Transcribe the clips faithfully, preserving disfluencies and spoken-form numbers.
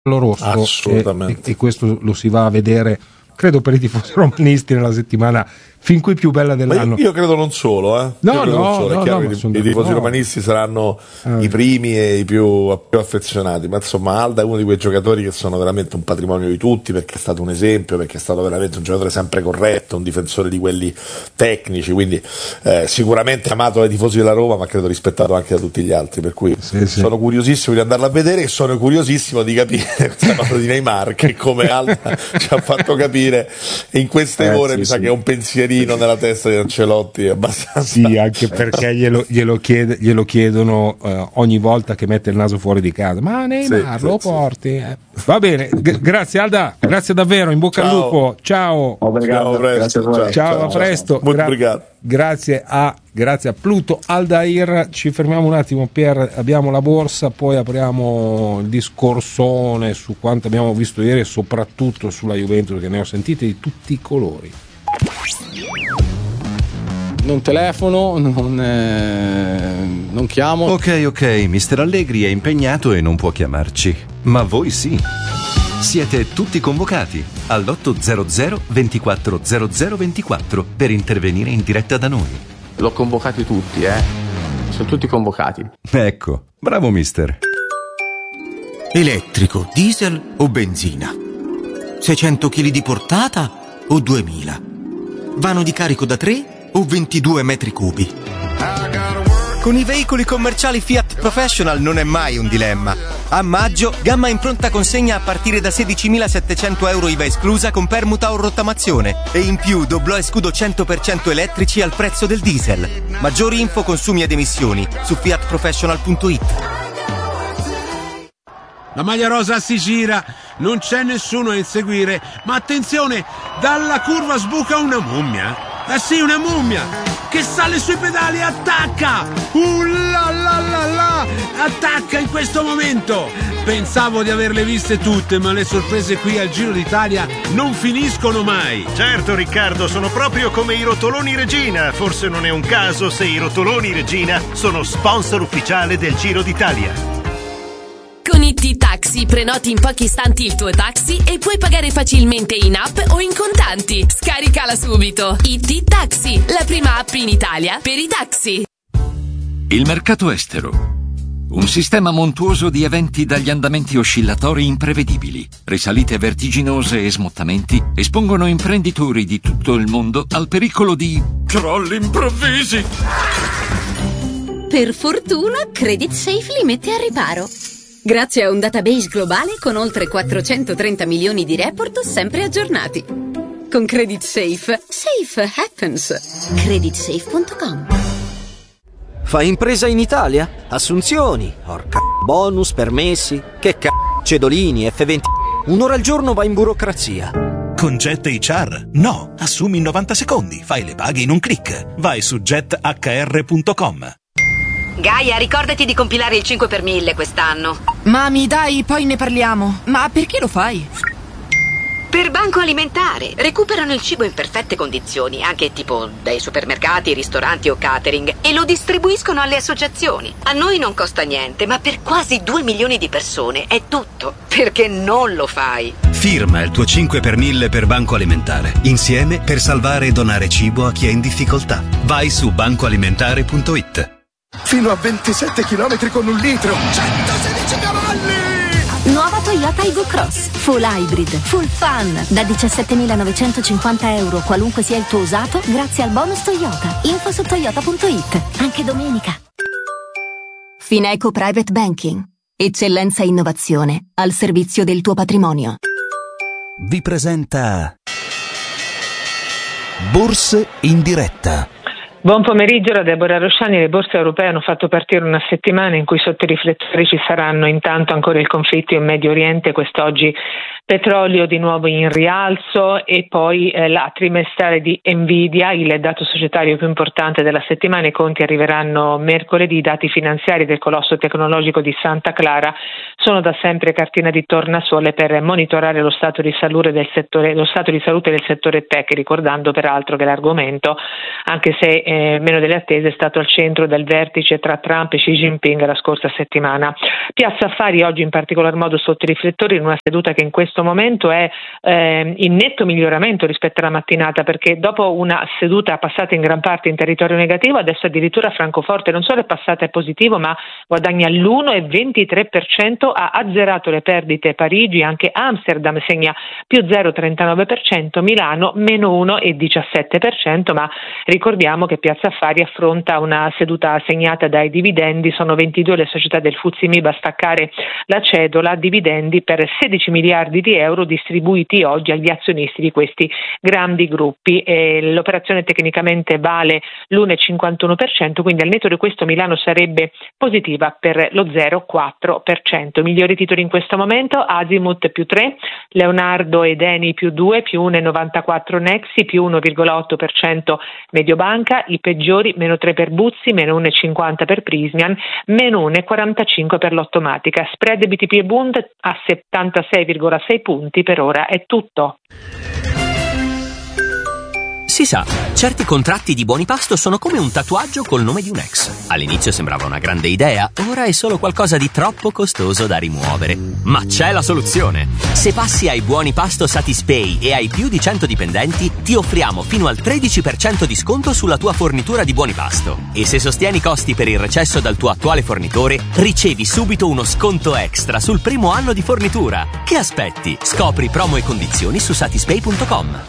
rosso, assolutamente, e, e questo lo si va a vedere, credo, per i tifosi romanisti nella settimana fin qui più bella dell'anno. Io, io credo non solo, eh. No, io credo no, non solo. no, È chiaro no, che sono i tifosi no. romanisti saranno eh. i primi e i più, più affezionati, ma insomma Alda è uno di quei giocatori che sono veramente un patrimonio di tutti, perché è stato un esempio, perché è stato veramente un giocatore sempre corretto, un difensore di quelli tecnici, quindi eh, sicuramente amato dai tifosi della Roma, ma credo rispettato anche da tutti gli altri, per cui sì, sì. sono curiosissimo di andarla a vedere e sono curiosissimo di capire questa cosa di Neymar, che come Alda ci ha fatto capire in queste eh, ore sì, mi sa sì. che è un pensierino nella testa di Ancelotti abbastanza. Sì, anche perché glielo, glielo, chiede, glielo chiedono eh, ogni volta che mette il naso fuori di casa. Ma Neymar sì, lo sì, porti? Eh. Va bene, G- grazie Alda, grazie davvero, in bocca ciao. al lupo. Ciao. Ciao, presto. Ciao, ciao, ciao, a presto. Molto Gra- grazie a grazie a Pluto Aldair. Ci fermiamo un attimo per abbiamo la borsa, poi apriamo il discorsone su quanto abbiamo visto ieri e soprattutto sulla Juventus, che ne ho sentite di tutti i colori. Non telefono, non, eh, non chiamo. Ok, ok, mister Allegri è impegnato e non può chiamarci. Ma voi sì. Siete tutti convocati all'otto hundred ventiquattro zero zero ventiquattro per intervenire in diretta da noi. L'ho convocati tutti, eh. Sono tutti convocati. Ecco, bravo mister. Elettrico, diesel o benzina? seicento chili di portata o duemila? Vano di carico da tre o ventidue metri cubi? Con i veicoli commerciali Fiat Professional non è mai un dilemma. A maggio, gamma in pronta consegna a partire da sedicimilasettecento euro I V A esclusa con permuta o rottamazione. E in più doblò e scudo cento per cento elettrici al prezzo del diesel. Maggiori info, consumi ed emissioni su fiat professional punto it. La maglia rosa si gira, non c'è nessuno a inseguire, ma attenzione, dalla curva sbuca una mummia. Ah sì, una mummia che sale sui pedali e attacca. Uh la la la la, attacca in questo momento. Pensavo di averle viste tutte, ma le sorprese qui al Giro d'Italia non finiscono mai. Certo Riccardo, sono proprio come i rotoloni Regina. Forse non è un caso se i rotoloni Regina sono sponsor ufficiale del Giro d'Italia. Con I T Taxi prenoti in pochi istanti il tuo taxi e puoi pagare facilmente in app o in contanti. Scaricala subito. I T Taxi, la prima app in Italia per i taxi. Il mercato estero. Un sistema montuoso di eventi dagli andamenti oscillatori imprevedibili, risalite vertiginose e smottamenti espongono imprenditori di tutto il mondo al pericolo di crolli improvvisi. Per fortuna, Credit Safe li mette a riparo. Grazie a un database globale con oltre quattrocentotrenta milioni di report sempre aggiornati. Con Credit Safe, safe happens. credit safe punto com. Fai impresa in Italia? Assunzioni, orca bonus, permessi, che c***o, cedolini, F venti. Un'ora al giorno va in burocrazia. Con Jet H R? No, assumi in novanta secondi, fai le paghe in un click. Vai su jet h r punto com. Gaia, ricordati di compilare il cinque per mille quest'anno. Mami, dai, poi ne parliamo. Ma perché lo fai? Per Banco Alimentare. Recuperano il cibo in perfette condizioni, anche tipo dai supermercati, ristoranti o catering, e lo distribuiscono alle associazioni. A noi non costa niente, ma per quasi due milioni di persone è tutto. Perché non lo fai? Firma il tuo cinque per mille per Banco Alimentare. Insieme per salvare e donare cibo a chi è in difficoltà. Vai su banco alimentare punto it. Fino a ventisette chilometri con un litro. centosedici cavalli! Nuova Toyota Igo Cross. Full hybrid, full fun. Da diciassettemilanovecentocinquanta euro, qualunque sia il tuo usato, grazie al bonus Toyota. Info su toyota punto it. Anche domenica. Fineco Private Banking. Eccellenza e innovazione al servizio del tuo patrimonio. Vi presenta Borse in diretta. Buon pomeriggio da Deborah Rosciani. Le borse europee hanno fatto partire una settimana in cui sotto i riflettori ci saranno intanto ancora il conflitto in Medio Oriente, quest'oggi petrolio di nuovo in rialzo e poi eh, la trimestrale di Nvidia, il dato societario più importante della settimana. I conti arriveranno mercoledì. I dati finanziari del colosso tecnologico di Santa Clara sono da sempre cartina di tornasole per monitorare lo stato di salute del settore, lo stato di salute del settore tech, ricordando peraltro che l'argomento, anche se eh, meno delle attese è stato al centro del vertice tra Trump e Xi Jinping la scorsa settimana. Piazza Affari oggi in particolar modo sotto i riflettori in una seduta che in questo momento è eh, in netto miglioramento rispetto alla mattinata, perché dopo una seduta passata in gran parte in territorio negativo, adesso addirittura Francoforte non solo è passata in positivo ma guadagna l'uno virgola ventitré per cento, ha azzerato le perdite Parigi, anche Amsterdam segna più zero virgola trentanove per cento, Milano meno uno virgola diciassette per cento, ma ricordiamo che Piazza Affari affronta una seduta segnata dai dividendi, sono ventidue le società del F T S E M I B a staccare la cedola, dividendi per sedici miliardi di euro distribuiti oggi agli azionisti di questi grandi gruppi. E l'operazione tecnicamente vale l'uno virgola cinquantuno per cento, quindi al netto di questo Milano sarebbe positiva per lo zero virgola quattro per cento. Migliori titoli in questo momento: Azimut più tre, Leonardo ed Eni più due, più uno virgola novantaquattro Nexi, più uno virgola otto per cento Mediobanca, i peggiori meno tre per Buzzi, meno uno virgola cinquanta per Prismian, meno uno virgola quarantacinque per l'Ottomatica. Spread B T P e Bund a settantasei virgola sei punti. Per ora è tutto. Si sa, certi contratti di Buonipasto sono come un tatuaggio col nome di un ex. All'inizio sembrava una grande idea, ora è solo qualcosa di troppo costoso da rimuovere. Ma c'è la soluzione! Se passi ai Buonipasto Satispay e hai più di cento dipendenti, ti offriamo fino al tredici per cento di sconto sulla tua fornitura di Buonipasto. E se sostieni i costi per il recesso dal tuo attuale fornitore, ricevi subito uno sconto extra sul primo anno di fornitura. Che aspetti? Scopri promo e condizioni su satispay punto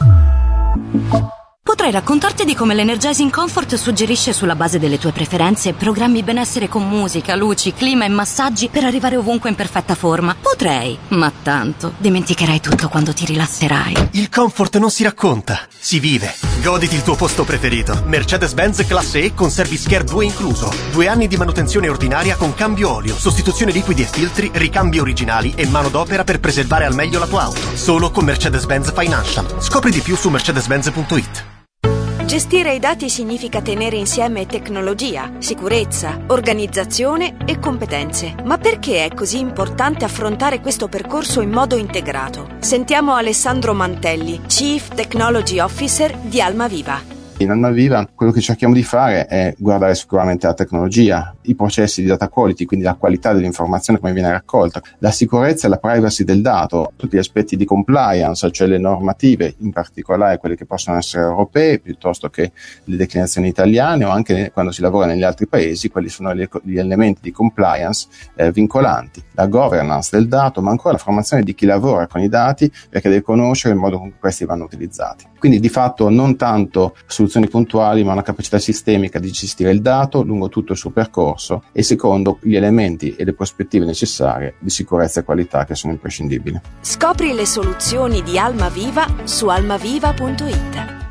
com. Potrei raccontarti di come l'Energizing Comfort suggerisce sulla base delle tue preferenze programmi benessere con musica, luci, clima e massaggi per arrivare ovunque in perfetta forma. Potrei, ma tanto dimenticherai tutto quando ti rilasserai. Il comfort non si racconta, si vive. Goditi il tuo posto preferito. Mercedes-Benz Classe E con Service Care due incluso. Due anni di manutenzione ordinaria con cambio olio, sostituzione liquidi e filtri, ricambi originali e manodopera per preservare al meglio la tua auto. Solo con Mercedes-Benz Financial. Scopri di più su mercedes benz punto it. Gestire i dati significa tenere insieme tecnologia, sicurezza, organizzazione e competenze. Ma perché è così importante affrontare questo percorso in modo integrato? Sentiamo Alessandro Mantelli, Chief Technology Officer di Almaviva. In Almaviva quello che cerchiamo di fare è guardare sicuramente la tecnologia, i processi di data quality, quindi la qualità dell'informazione come viene raccolta, la sicurezza e la privacy del dato, tutti gli aspetti di compliance, cioè le normative, in particolare quelle che possono essere europee piuttosto che le declinazioni italiane, o anche quando si lavora negli altri paesi, quali sono gli elementi di compliance eh, vincolanti, la governance del dato, ma ancora la formazione di chi lavora con i dati, perché deve conoscere il modo con cui questi vanno utilizzati. Quindi di fatto non tanto soluzioni puntuali, ma una capacità sistemica di gestire il dato lungo tutto il suo percorso e secondo gli elementi e le prospettive necessarie di sicurezza e qualità che sono imprescindibili. Scopri le soluzioni di Almaviva su almaviva punto it.